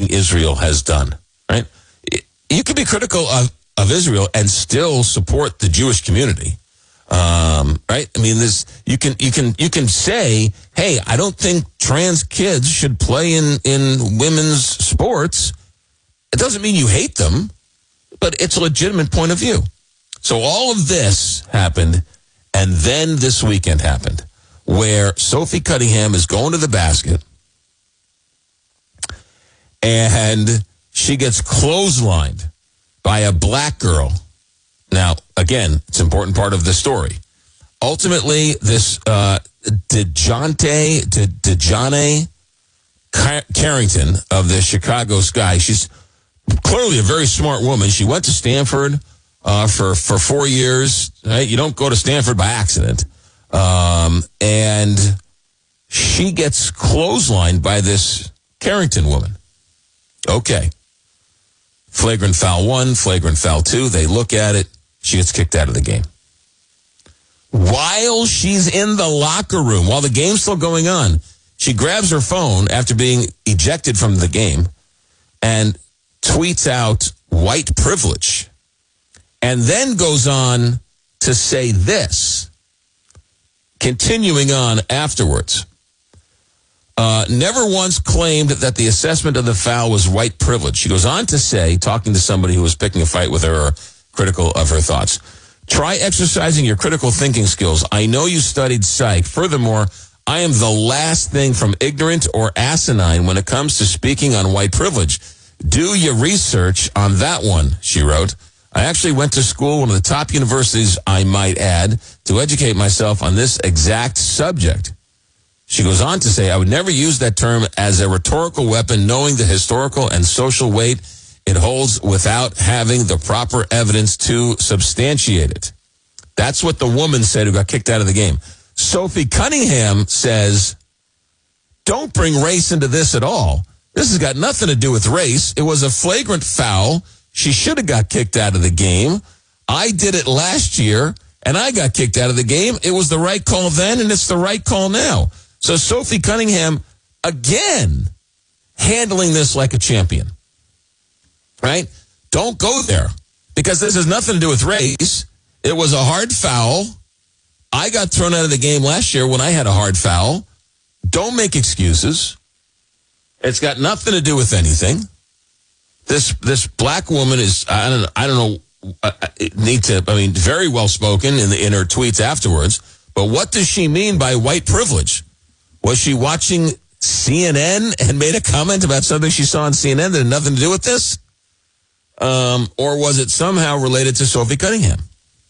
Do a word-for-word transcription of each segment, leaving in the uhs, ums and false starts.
anything Israel has done, right? You can be critical of, of Israel and still support the Jewish community, um, right? I mean, this you can you can you can say, hey, I don't think trans kids should play in in women's sports. It doesn't mean you hate them, but it's a legitimate point of view. So all of this happened, and then this weekend happened, where Sophie Cunningham is going to the basket, and she gets clotheslined by a black girl. Now, again, it's an important part of the story. Ultimately, this uh, DeJounte, DeJounte Carrington of the Chicago Sky, she's clearly a very smart woman. She went to Stanford uh, for, for four years. Right? You don't go to Stanford by accident. Um, and she gets clotheslined by this Carrington woman. Okay. Flagrant foul one, flagrant foul two. They look at it. She gets kicked out of the game. While she's in the locker room, while the game's still going on, she grabs her phone after being ejected from the game and tweets out white privilege, and then goes on to say this, continuing on afterwards. Uh, never once claimed that the assessment of the foul was white privilege. She goes on to say, talking to somebody who was picking a fight with her or critical of her thoughts, try exercising your critical thinking skills. I know you studied psych. Furthermore, I am the last thing from ignorant or asinine when it comes to speaking on white privilege. Do your research on that one, she wrote. I actually went to school, one of the top universities, I might add, to educate myself on this exact subject. She goes on to say, I would never use that term as a rhetorical weapon, knowing the historical and social weight it holds without having the proper evidence to substantiate it. That's what the woman said who got kicked out of the game. Sophie Cunningham says, don't bring race into this at all. This has got nothing to do with race. It was a flagrant foul. She should have got kicked out of the game. I did it last year, and I got kicked out of the game. It was the right call then, and it's the right call now. So Sophie Cunningham, again, handling this like a champion, right? Don't go there, because this has nothing to do with race. It was a hard foul. I got thrown out of the game last year when I had a hard foul. Don't make excuses. It's got nothing to do with anything. This this black woman is, I don't, I don't know, uh, need to, I mean, very well spoken in, the, in her tweets afterwards, but what does she mean by white privilege? Was she watching C N N and made a comment about something she saw on C N N that had nothing to do with this? Um, or was it somehow related to Sophie Cunningham?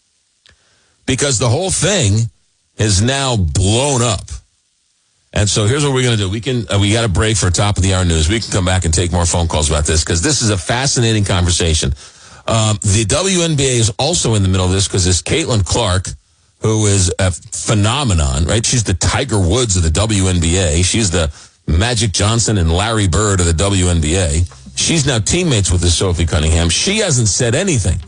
Because the whole thing is now blown up. And so here's what we're going to do. We can uh, we got a break for top of the hour news. We can come back and take more phone calls about this, because this is a fascinating conversation. Um, the W N B A is also in the middle of this, because it's Caitlin Clark, who is a phenomenon, right? She's the Tiger Woods of the W N B A. She's the Magic Johnson and Larry Bird of the W N B A. She's now teammates with this Sophie Cunningham. She hasn't said anything.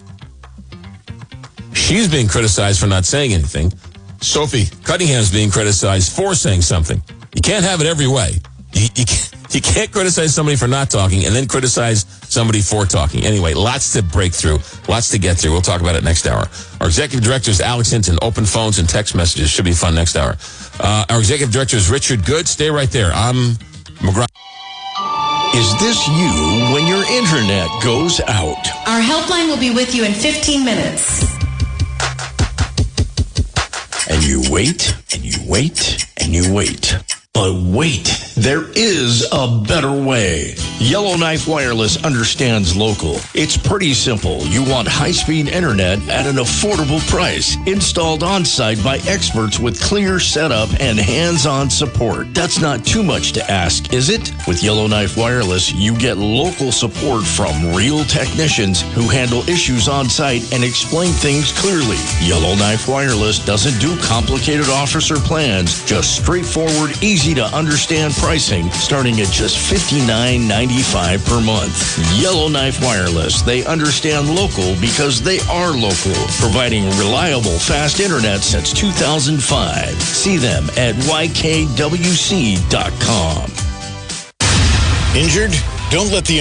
She's being criticized for not saying anything. Sophie Cunningham's being criticized for saying something. You can't have it every way. You, you, can't, you can't criticize somebody for not talking and then criticize somebody for talking. Anyway, lots to break through, lots to get through. We'll talk about it next hour. Our executive director is Alex Hinton. Open phones and text messages. Should be fun next hour. Uh, our executive director is Richard Good. Stay right there. I'm McGraw. Is this you when your internet goes out? Our helpline will be with you in fifteen minutes. And you wait, and you wait, and you wait. But wait, there is a better way. Yellowknife Wireless understands local. It's pretty simple. You want high-speed internet at an affordable price, installed on-site by experts with clear setup and hands-on support. That's not too much to ask, is it? With Yellowknife Wireless, you get local support from real technicians who handle issues on-site and explain things clearly. Yellowknife Wireless doesn't do complicated offers or plans, just straightforward, easy to understand pricing starting at just fifty-nine ninety-five per month. Yellowknife Wireless. They understand local because they are local, providing reliable, fast internet since two thousand five. See them at Y K W C dot com. Injured? Don't let the